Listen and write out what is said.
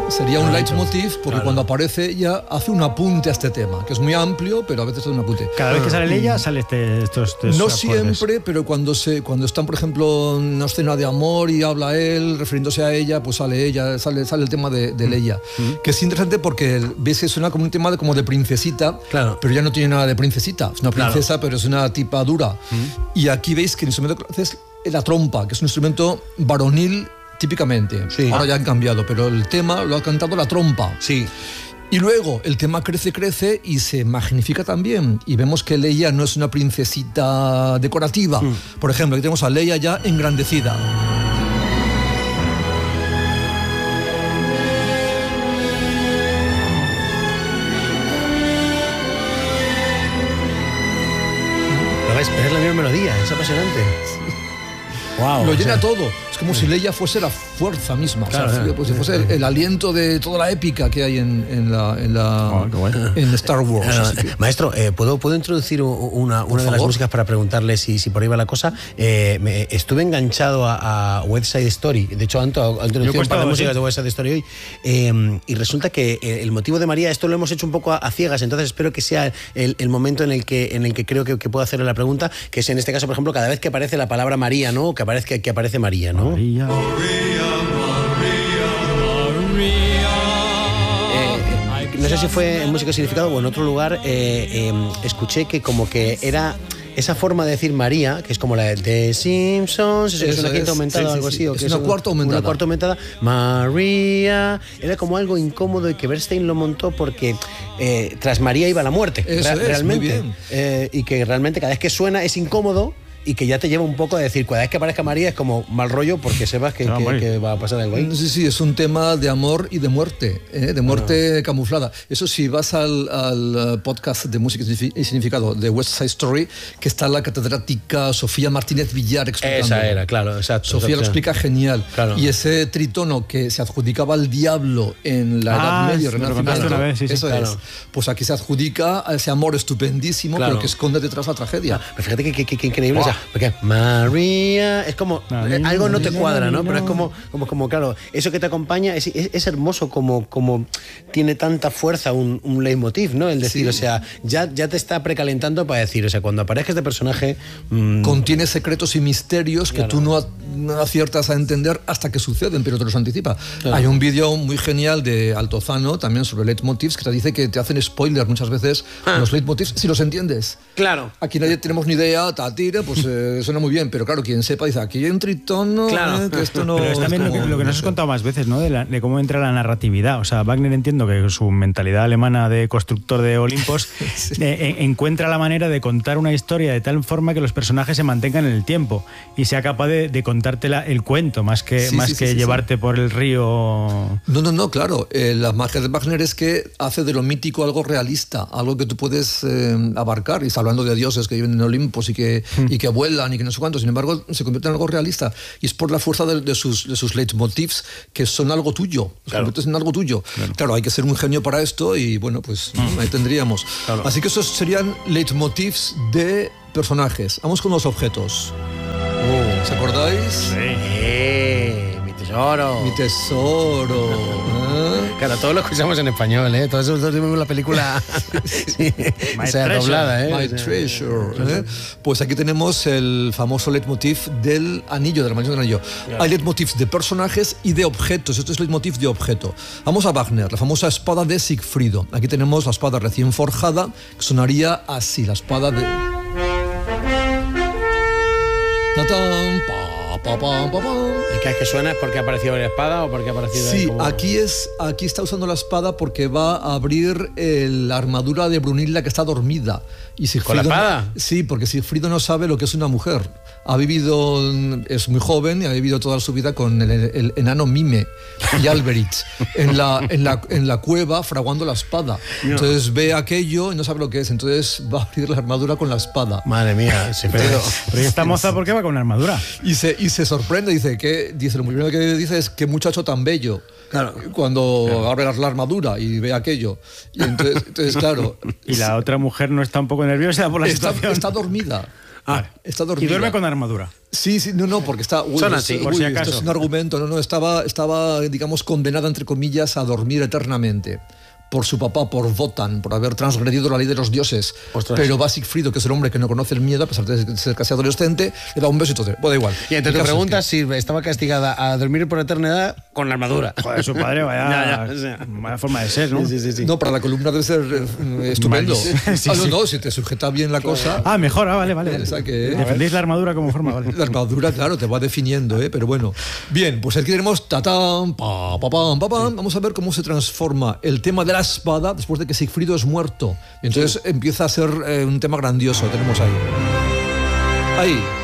Sería un leitmotiv porque cuando aparece ella hace un apunte a este tema, que es muy amplio, pero a veces es un apunte. Cada vez que sale ella, sale estos no acordes. siempre, pero cuando están, por ejemplo, en una escena de amor y habla él, refiriéndose a ella, pues sale el tema de Leia. Que es interesante porque ves que suena como un tema como de princesita, pero ya no tiene nada de princesita. Es una princesa, pero es una tipa dura. Y aquí veis que el instrumento que hace es la trompa, que es un instrumento varonil típicamente. Ahora ya han cambiado, pero el tema lo ha cantado la trompa. Sí. Y luego el tema crece y se magnifica también. Y vemos que Leia no es una princesita decorativa. Por ejemplo, aquí tenemos a Leia ya engrandecida. Pero es la misma melodía, es apasionante. Wow, lo llena todo. Es como si Leia fuese la fuerza misma. Si fuese el aliento de toda la épica que hay en Star Wars. Maestro, ¿puedo introducir una de las músicas para preguntarle si por ahí va la cosa? Estuve enganchado a West Side Story. De hecho, Anto introducido un par de músicas de West Side Story hoy. Y resulta que el motivo de María, esto lo hemos hecho un poco a ciegas, entonces espero que sea el momento en el que creo que puedo hacerle la pregunta, que es en este caso, por ejemplo, cada vez que aparece la palabra María, ¿no? Que aparece María, ¿no? María. No sé si fue en Música Significado o en otro lugar, escuché que como que era esa forma de decir María, que es como la de The Simpsons, eso es una quinta aumentada o algo así. Es una cuarta aumentada. Una cuarta aumentada. María. Era como algo incómodo y que Bernstein lo montó porque tras María iba la muerte. Realmente. Muy bien. Y que realmente cada vez que suena es incómodo. Y que ya te lleva un poco a decir, cada vez que aparezca María es como mal rollo porque sepas que va a pasar algo ahí. Sí, es un tema de amor y de muerte, camuflada. Eso sí, vas al podcast de Música y Significado de West Side Story, que está la catedrática Sofía Martínez Villar explicando. Esa era, claro, exacto. Sofía lo explica genial. Claro. Y ese tritono que se adjudicaba al diablo en la Edad Media, Renacimiento, eso es. Pues aquí se adjudica a ese amor estupendísimo, pero que esconde detrás la tragedia. Pero fíjate que increíble. Porque María es como algo no te cuadra, ¿no? Pero es como claro, eso que te acompaña es hermoso como tiene tanta fuerza un leitmotiv, ¿no? El decir, o sea, ya te está precalentando para decir, o sea, cuando aparezca este personaje contiene secretos y misterios que tú no aciertas a entender hasta que suceden, pero te los anticipa. Hay un vídeo muy genial de Altozano también sobre leitmotivs que te dice que te hacen spoiler muchas veces los leitmotivs si los entiendes. Claro. Aquí nadie tenemos ni idea, pues suena muy bien, pero claro, quien sepa dice, aquí hay un tritono, que esto no... Pero es también lo que nos has contado más veces, ¿no? De cómo entra la narratividad. O sea, Wagner, entiendo que su mentalidad alemana de constructor de Olimpos encuentra la manera de contar una historia de tal forma que los personajes se mantengan en el tiempo y sea capaz de contarte el cuento, más que llevarte por el río... No, claro. La magia de Wagner es que hace de lo mítico algo realista, algo que tú puedes abarcar. Y está hablando de dioses que viven en Olimpos y que vuelan y que no sé cuánto. Sin embargo, se convierte en algo realista. Y es por la fuerza de sus leitmotivs que son algo tuyo. Se convierten en algo tuyo. Claro, hay que ser un genio para esto y bueno, pues ahí tendríamos. Claro. Así que esos serían leitmotivs de personajes. Vamos con los objetos. ¿Os acordáis? Sí. Mi tesoro. Claro, todos lo escuchamos en español, ¿eh? Todos vimos la película doblada, ¿eh? My Treasure. Pues aquí tenemos el famoso leitmotiv del anillo, de la maldición del anillo. Claro. Hay leitmotivs de personajes y de objetos. Esto es leitmotiv de objeto. Vamos a Wagner, la famosa espada de Sigfrido. Aquí tenemos la espada recién forjada, que sonaría así, la espada de... ¡Tatán! ¿Es que suena es porque ha aparecido la espada o porque ha aparecido? Sí, aquí está usando la espada porque va a abrir la armadura de Brunilda que está dormida. Y ¿Con la espada? Sí, porque Sigfrido no sabe lo que es una mujer. Es muy joven y ha vivido toda su vida con el enano Mime y Alberich en la cueva fraguando la espada. No. Entonces ve aquello y no sabe lo que es. Entonces va a abrir la armadura con la espada. Madre mía, pero esta moza, ¿por qué va con una armadura? Y se sorprende, dice lo primero que dice es qué muchacho tan bello. Claro. Cuando abre la armadura y ve aquello. Y entonces, claro. ¿Y la otra mujer no está un poco nerviosa por la situación? Está dormida. Está dormida. Y duerme con armadura. Sí, no, porque está... Son así, por si esto acaso. es un argumento, estaba, digamos, condenada, entre comillas, a dormir eternamente. Por su papá, por Wotan, por haber transgredido la ley de los dioses. Ostras. Pero va Sigfrido, que es el hombre que no conoce el miedo, a pesar de ser casi adolescente, le da un beso y todo. Bueno, da igual. Y entonces te preguntas si estaba castigada a dormir por eternidad con la armadura. Joder, su padre, vaya forma de ser, ¿no? Sí. No, para la columna debe ser estupendo. Sí, No, si te sujeta bien la cosa... Mejor, vale. O sea que, Defendéis la armadura como forma, vale. La armadura, claro, te va definiendo, pero bueno. Bien, pues aquí tenemos tatán, pam. Vamos a ver cómo se transforma el tema de la espada después de que Sigfrido es muerto. Y entonces empieza a ser un tema grandioso. Tenemos ahí.